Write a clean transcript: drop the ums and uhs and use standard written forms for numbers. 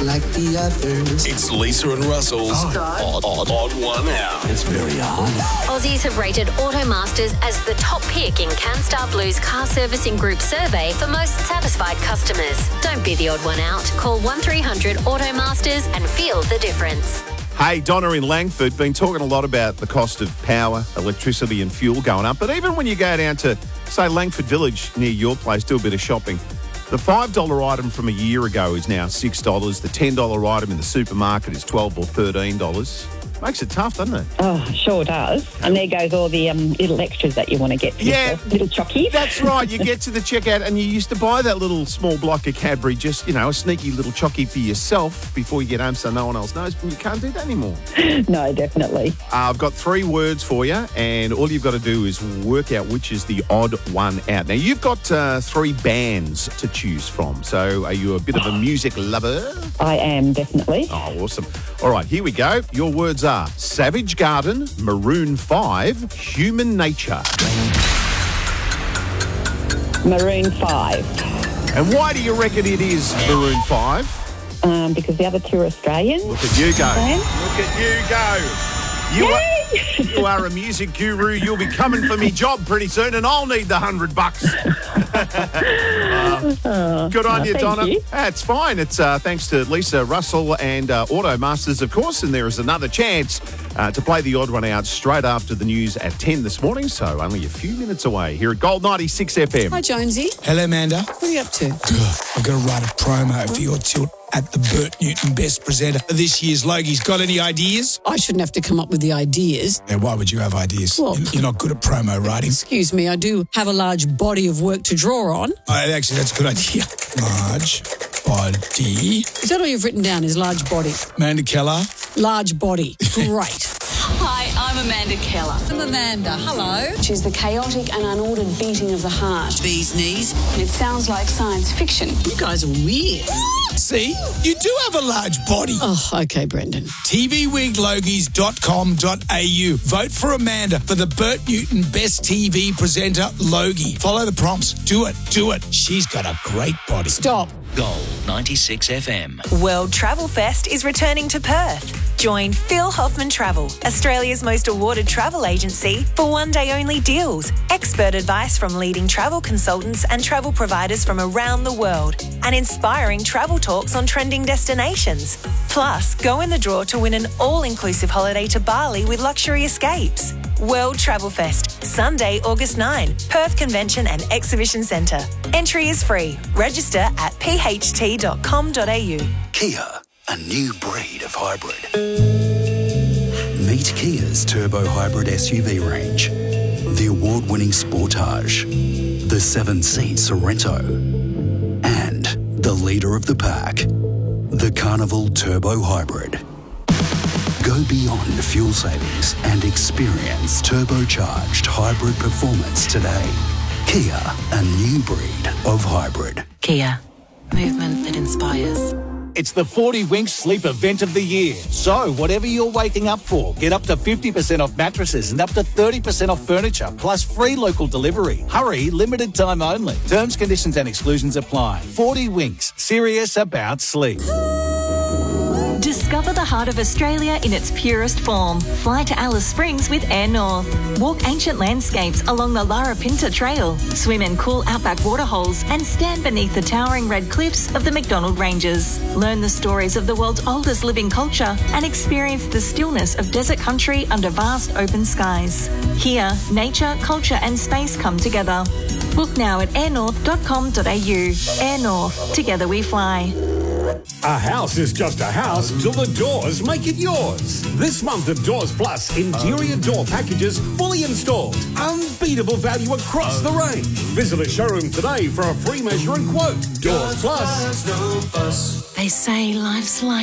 like the others. It's Lisa and Russell's Odd One Out. It's very odd. Aussies have rated Automasters as the top pick in CanStar Blue's car servicing group survey for most satisfied customers. Don't be the odd one out. Call 1300 Automasters and feel the difference. Hey, Donna in Langford, been talking a lot about the cost of power, electricity and fuel going up. But even when you go down to, say, Langford Village near your place, do a bit of shopping, the $5 item from a year ago is now $6. The $10 item in the supermarket is $12 or $13. Makes it tough, doesn't it? Oh, sure does. And there goes all the little extras that you want to get for yourself. Little chockies. That's right. You get to the checkout and you used to buy that little small block of Cadbury, just, a sneaky little chocky for yourself before you get home so no one else knows. But you can't do that anymore. No, definitely. I've got 3 words for you and all you've got to do is work out which is the odd one out. Now, you've got 3 bands to choose from. So are you a bit of a music lover? I am, definitely. Oh, awesome. All right, here we go. Your words are Savage Garden, Maroon 5, Human Nature. Maroon 5. And why do you reckon it is Maroon 5? Because the other 2 are Australian. Look at you go. Okay. Look at you go. You are a music guru. You'll be coming for me job pretty soon and I'll need the $100. Good on you, Donna. You. It's fine. It's thanks to Lisa, Russell and Automasters, of course, and there is another chance to play the odd one out straight after the news at 10 this morning, so only a few minutes away here at Gold 96 FM. Hi, Jonesy. Hello, Amanda. What are you up to? I've got to write a promo for your tilt at the Bert Newton Best Presenter of this year's Logie's. Got any ideas? I shouldn't have to come up with the ideas. Now, why would you have ideas? Well, You're not good at promo writing. Excuse me, I do have a large body of work to draw on. Actually, that's a good idea. Large body. Is that all you've written down, is large body? Amanda Keller. Large body. Great. Hi, I'm Amanda Keller. I'm Amanda. Hello. She's the chaotic and unordered beating of the heart. Bee's knees. It sounds like science fiction. You guys are weird. See, you do have a large body. Oh, okay, Brendan. TVWigLogies.com.au. Vote for Amanda for the Bert Newton Best TV Presenter Logie. Follow the prompts. Do it. She's got a great body. Stop. Gold 96 FM. World Travel Fest is returning to Perth. Join Phil Hoffman Travel, Australia's most awarded travel agency, for one-day-only deals, expert advice from leading travel consultants and travel providers from around the world, and inspiring travel talks on trending destinations. Plus, go in the draw to win an all-inclusive holiday to Bali with luxury escapes. World Travel Fest, Sunday, August 9, Perth Convention and Exhibition Centre. Entry is free. Register at pht.com.au. Kia, a new breed of hybrid. Meet Kia's turbo hybrid SUV range. The award-winning Sportage, the 7-seat Sorento, and the leader of the pack, the Carnival Turbo Hybrid. Go beyond fuel savings and experience turbocharged hybrid performance today. Kia, a new breed of hybrid. Kia, movement that inspires. It's the 40 Winks Sleep Event of the Year. So, whatever you're waking up for, get up to 50% off mattresses and up to 30% off furniture, plus free local delivery. Hurry, limited time only. Terms, conditions and exclusions apply. 40 Winks, serious about sleep. Discover the heart of Australia in its purest form. Fly to Alice Springs with Air North. Walk ancient landscapes along the Larapinta Trail. Swim in cool outback waterholes and stand beneath the towering red cliffs of the McDonnell Ranges. Learn the stories of the world's oldest living culture and experience the stillness of desert country under vast open skies. Here, nature, culture and space come together. Book now at airnorth.com.au. Air North. Together we fly. A house is just a house till the doors make it yours. This month of Doors Plus, interior door packages fully installed. Unbeatable value across the range. Visit a showroom today for a free measure and quote. Doors Plus. They say life's like